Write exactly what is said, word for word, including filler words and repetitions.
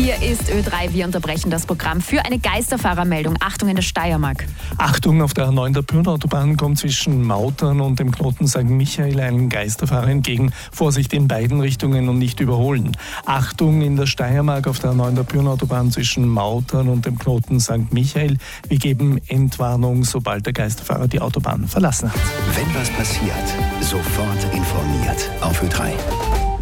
Hier ist Ö drei. Wir unterbrechen das Programm für eine Geisterfahrermeldung. Achtung in der Steiermark. Achtung, auf der A neun der Pyrnautobahn kommt zwischen Mautern und dem Knoten Sankt Michael ein Geisterfahrer entgegen. Vorsicht in beiden Richtungen und nicht überholen. Achtung in der Steiermark auf der A neun der Pyrnautobahn zwischen Mautern und dem Knoten Sankt Michael. Wir geben Entwarnung, sobald der Geisterfahrer die Autobahn verlassen hat. Wenn was passiert, sofort informiert auf Ö drei.